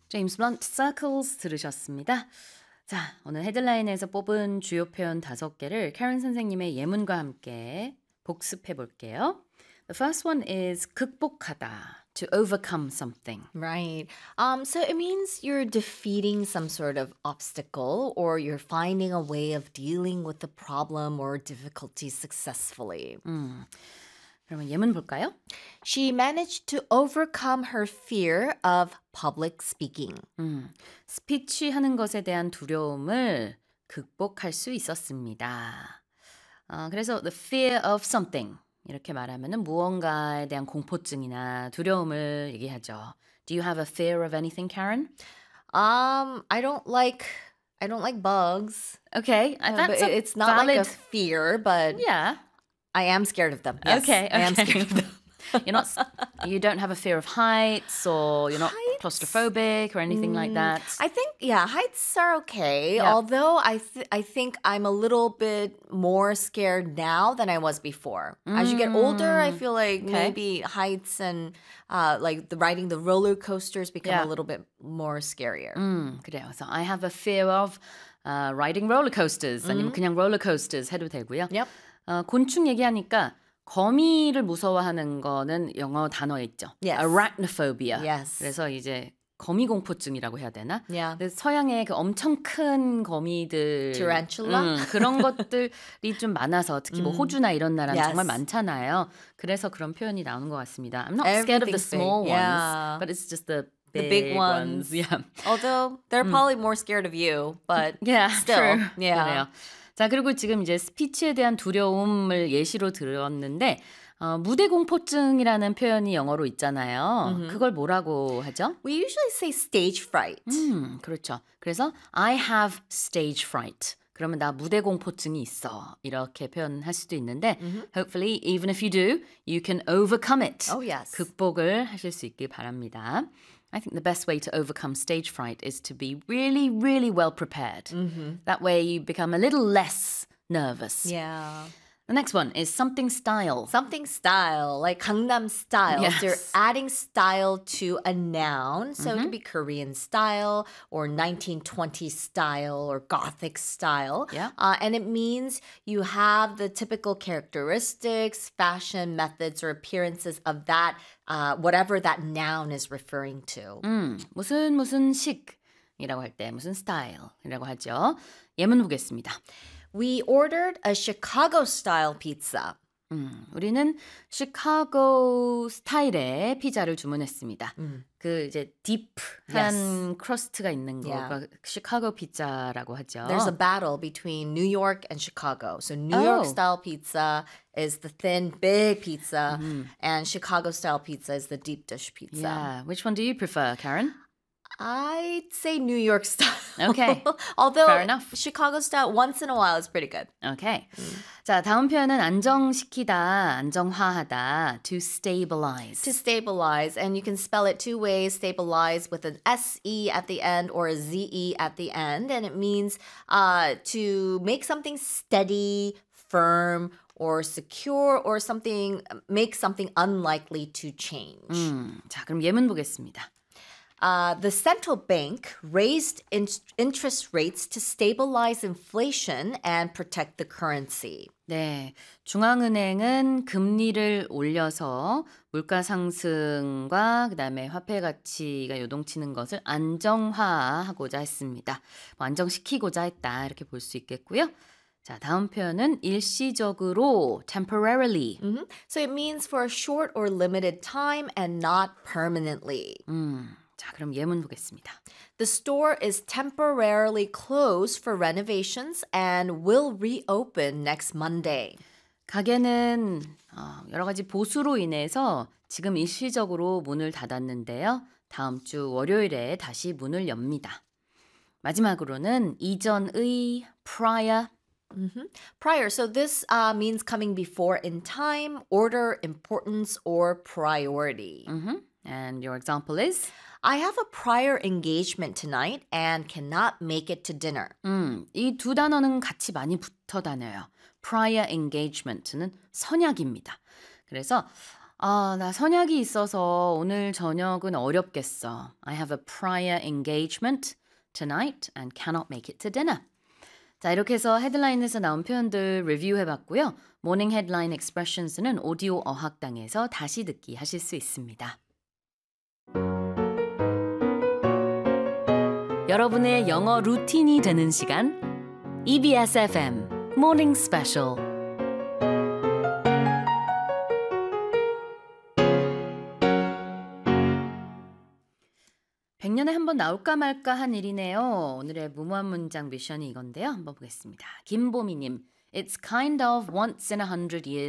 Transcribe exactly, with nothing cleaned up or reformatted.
제임스 블런트 Circles 들으셨습니다. 자, 오늘 헤드라인에서 뽑은 주요 표현 다섯 개를 캐런 선생님의 예문과 함께 복습해 볼게요. The first one is 극복하다, to overcome something. Right. Um, so it means you're defeating some sort of obstacle or you're finding a way of dealing with the problem or difficulty successfully. 음, 그러면 예문 볼까요? She managed to overcome her fear of public speaking. 음, 스피치 하는 것에 대한 두려움을 극복할 수 있었습니다. 어, 그래서 the fear of something 이렇게 말하면은 무언가에 대한 공포증이나 두려움을 얘기하죠. Do you have a fear of anything, Karen? Um, I don't like I don't like bugs. Okay, Uh, that's but a it's not valid... like a fear, but Yeah. I am scared of them. Yes, Okay, I am okay. scared of them. You're not. You don't have a fear of heights, or you're not Heights? claustrophobic or anything like that. I think, yeah, heights are okay. Yeah. Although I, th- I think I'm a little bit more scared now than I was before. As you get older, I feel like Okay. maybe heights and uh, like the riding the roller coasters become Yeah. a little bit more scarier. 음, 그래요. So I have a fear of uh, riding roller coasters. 아니면 그냥 roller coasters 해도 되고요. Yep. 어, 곤충 얘기하니까 거미를 무서워하는 거는 영어 단어에 있죠. Yes. Arachnophobia. Yes. 그래서 이제 거미 공포증이라고 해야 되나? Yeah. 근데 서양의 그 엄청 큰 거미들, Tarantula? 음, 그런 것들이 좀 많아서 특히 뭐 호주나 이런 나라는 Yes. 정말 많잖아요. 그래서 그런 표현이 나오는 것 같습니다. I'm not scared of the Everything's big. small ones, Yeah. but it's just the The big, big ones. Yeah. Although they're probably more scared of you, but Yeah, still. true. Yeah. 그래요. 자, 그리고 지금 이제 스피치에 대한 두려움을 예시로 들었는데 어, 무대 공포증이라는 표현이 영어로 있잖아요. 그걸 뭐라고 하죠? We usually say stage fright. 음, 그렇죠. 그래서 I have stage fright. 그러면 나 무대 공포증이 있어. 이렇게 표현할 수도 있는데 hopefully even if you do, you can overcome it. Oh, yes. 극복을 하실 수 있길 바랍니다. I think the best way to overcome stage fright is to be really, really well prepared. That way you become a little less nervous. Yeah. The next one is something style. Something style, like Gangnam style. Yes. So you're adding style to a noun. So it could be Korean style or nineteen twenties style or Gothic style. Yeah. Uh, and it means you have the typical characteristics, fashion, methods, or appearances of that, uh, whatever that noun is referring to. 음, 무슨 무슨 식이라고 할 때 무슨 스타일이라고 하죠. 예문 보겠습니다. We ordered a Chicago-style pizza. 음, 우리는 시카고 스타일의 피자를 주문했습니다. 그 이제 딥한 크러스트가 있는 Yeah. 거가 시카고 피자라고 하죠. There's a battle between New York and Chicago. So New Oh. York-style pizza is the thin, big pizza, and Chicago-style pizza is the deep dish pizza. Yeah, which one do you prefer, Karen? I'd say New York style. Okay. Although Fair enough. Chicago style once in a while is pretty good. Okay. 자, 다음 표현은 안정시키다, 안정화하다, to stabilize. To stabilize, and you can spell it two ways, stabilize with an S E at the end or a Z E at the end. And it means uh, to make something steady, firm, or secure, or something, make something unlikely to change. 음, 자, 그럼 예문 보겠습니다. Uh, the central bank raised in- interest rates to stabilize inflation and protect the currency. 네, 중앙은행은 금리를 올려서 물가 상승과 그다음에 화폐 가치가 요동치는 것을 안정화하고자 했습니다. 뭐 안정시키고자 했다 이렇게 볼 수 있겠고요. 자, 다음 표현은 일시적으로 temporarily. Mhm. So it means for a short or limited time and not permanently. 음, 자, 그럼 예문 보겠습니다. The store is temporarily closed for renovations and will reopen next Monday. 가게는 어, 여러 가지 보수로 인해서 지금 일시적으로 문을 닫았는데요. 다음 주 월요일에 다시 문을 엽니다. 마지막으로는 이전의 prior. Mhm. Prior. So this uh, means coming before in time, order, importance, or priority. Mhm. And your example is? I have a prior engagement tonight and cannot make it to dinner. 음, 이 두 단어는 같이 많이 붙어 다녀요. prior engagement는 선약입니다. 그래서 아, 나 선약이 있어서 오늘 저녁은 어렵겠어. I have a prior engagement tonight and cannot make it to dinner. 자, 이렇게 해서 헤드라인에서 나온 표현들 리뷰해봤고요. 모닝 헤드라인 expressions는 오디오 어학당에서 다시 듣기 하실 수 있습니다. 여러분의 영어 루틴이 되는 시간 이비에스 에프엠 Morning Special. 백 년에 한 번 나올까 말까 한 일이네요. 오늘의 무모한 문장 미션이 이건데요. 한번 보겠습니다. 김보미님, It's kind of once in a hundred years